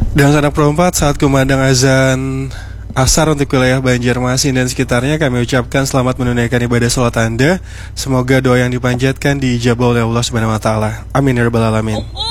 Dan sanak perempat saat kumandang azan asar untuk wilayah Banjarmasin dan sekitarnya, kami ucapkan selamat menunaikan ibadah sholat Anda. Semoga doa yang dipanjatkan diijabah oleh Allah Subhanahu wa taala. Amin ya rabbal alamin.